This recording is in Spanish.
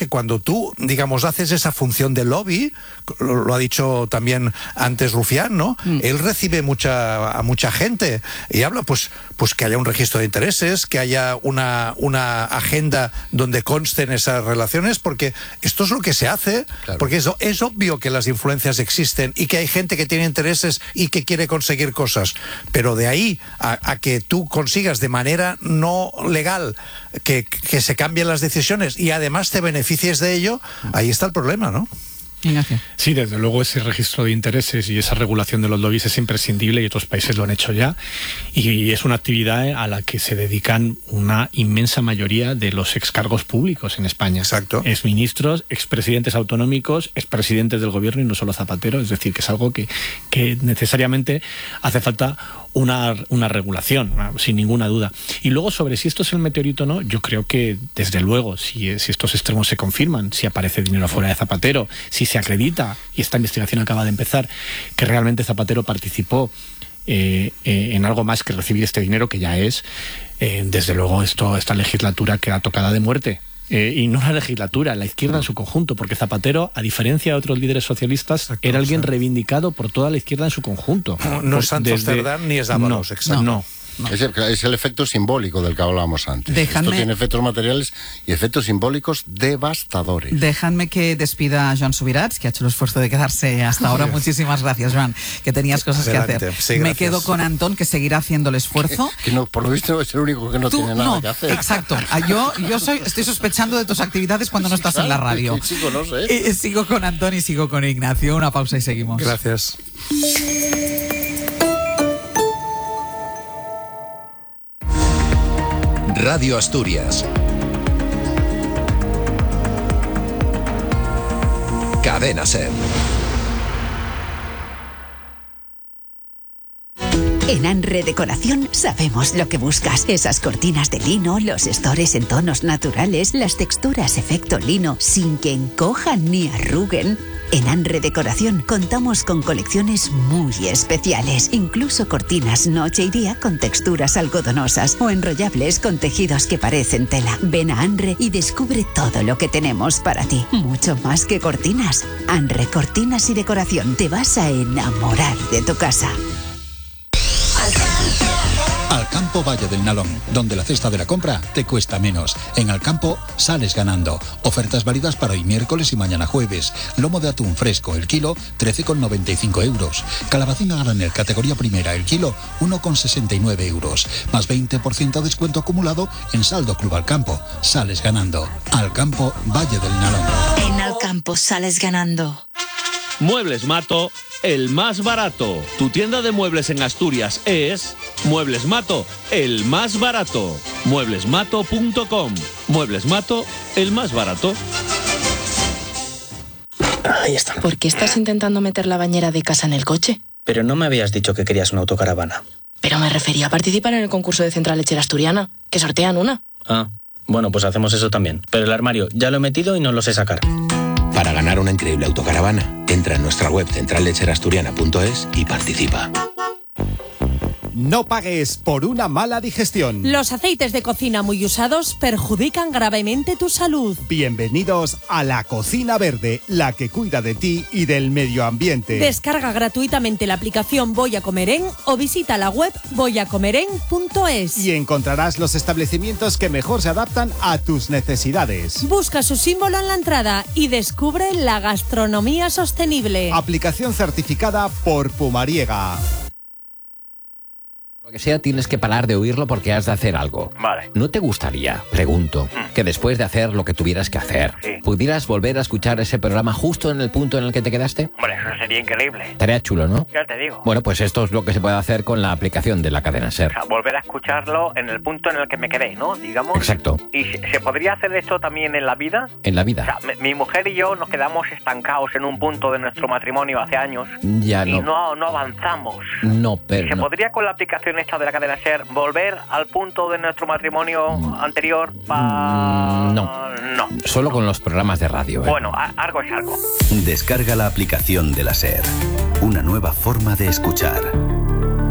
que cuando tú, digamos, haces esa función de lobby, lo ha dicho también antes Rufián, ¿no? Él recibe a mucha gente y habla, pues que haya un registro de intereses, que haya una agenda donde consten esas relaciones, porque esto es lo que se hace, claro. Porque es obvio que las influencias existen y que hay gente que tiene intereses y que quiere conseguir cosas, pero de ahí a que tú consigas de manera no legal que se cambien las decisiones y además te beneficies de ello, ahí está el problema, ¿no? Ignacio. Sí, desde luego ese registro de intereses y esa regulación de los lobbies es imprescindible y otros países lo han hecho ya, y es una actividad a la que se dedican una inmensa mayoría de los excargos públicos en España. Exacto. Exministros, expresidentes autonómicos, expresidentes del gobierno y no solo Zapatero, es decir, que es algo que necesariamente hace falta una regulación, sin ninguna duda. Y luego, sobre si esto es el meteorito o no, yo creo que, desde luego, si estos extremos se confirman, si aparece dinero fuera de Zapatero, si se acredita, y esta investigación acaba de empezar, que realmente Zapatero participó en algo más que recibir este dinero, que ya es, desde luego esta legislatura queda tocada de muerte. Y no la legislatura, la izquierda en su conjunto, porque Zapatero, a diferencia de otros líderes socialistas, exacto, era alguien reivindicado por toda la izquierda en su conjunto. No es Santos Cerdán ni es Dávalos, exacto. No. Es el efecto simbólico del que hablábamos antes. Esto tiene efectos materiales y efectos simbólicos devastadores. Dejadme que despida a Joan Subirats, que ha hecho el esfuerzo de quedarse hasta ahora. Muchísimas gracias, Joan, que tenías cosas que hacer. Sí, me quedo con Antón, que seguirá haciendo el esfuerzo. Que no, por lo visto es el único que no tiene nada que hacer. Exacto. Yo estoy sospechando de tus actividades cuando no estás en la radio. Chico, no sé. Sigo con Antón y sigo con Ignacio. Una pausa y seguimos. Gracias. Radio Asturias. Cadena SER. En Anre Decoración sabemos lo que buscas. Esas cortinas de lino, los estores en tonos naturales, las texturas efecto lino, sin que encojan ni arruguen. En Anre Decoración contamos con colecciones muy especiales, incluso cortinas noche y día con texturas algodonosas o enrollables con tejidos que parecen tela. Ven a Anre y descubre todo lo que tenemos para ti. Mucho más que cortinas. Anre Cortinas y Decoración. Te vas a enamorar de tu casa. Alcampo Valle del Nalón, donde la cesta de la compra te cuesta menos. En Alcampo sales ganando. Ofertas válidas para hoy miércoles y mañana jueves. Lomo de atún fresco, el kilo, 13,95 euros. Calabacín a granel, categoría primera, el kilo, 1,69 euros. Más 20% de descuento acumulado en Saldo Club Alcampo. Sales ganando. Alcampo Valle del Nalón. En Alcampo sales ganando. Muebles Mato, el más barato. Tu tienda de muebles en Asturias es Muebles Mato, el más barato. Mueblesmato.com. Muebles Mato, el más barato. Ahí está. ¿Por qué estás intentando meter la bañera de casa en el coche? Pero no me habías dicho que querías una autocaravana. Pero me refería a participar en el concurso de Central Lechera Asturiana, que sortean una. Ah, bueno, pues hacemos eso también. Pero el armario ya lo he metido y no lo sé sacar. Para ganar una increíble autocaravana, entra en nuestra web centrallecherasturiana.es y participa. No pagues por una mala digestión. Los aceites de cocina muy usados perjudican gravemente tu salud. Bienvenidos a La Cocina Verde, la que cuida de ti y del medio ambiente. Descarga gratuitamente la aplicación Voy a Comer En o visita la web voyacomeren.es. Y encontrarás los establecimientos que mejor se adaptan a tus necesidades. Busca su símbolo en la entrada y descubre la gastronomía sostenible. Aplicación certificada por Pumariega. Lo que sea, tienes que parar de oírlo porque has de hacer algo. Vale. ¿No te gustaría, pregunto, que después de hacer lo que tuvieras que hacer, pudieras volver a escuchar ese programa justo en el punto en el que te quedaste? Hombre, eso sería increíble. Estaría chulo, ¿no? Ya te digo. Bueno, pues esto es lo que se puede hacer con la aplicación de la cadena SER. O sea, volver a escucharlo en el punto en el que me quedé, ¿no? Digamos. Exacto. ¿Y se podría hacer esto también en la vida? En la vida. O sea, mi mujer y yo nos quedamos estancados en un punto de nuestro matrimonio hace años. Ya y no. no avanzamos. No, pero ¿Se podría con la aplicación esta de la cadena SER volver al punto de nuestro matrimonio anterior? No. Solo con los programas de radio. Bueno, algo es algo. Descarga la aplicación de la SER. Una nueva forma de escuchar.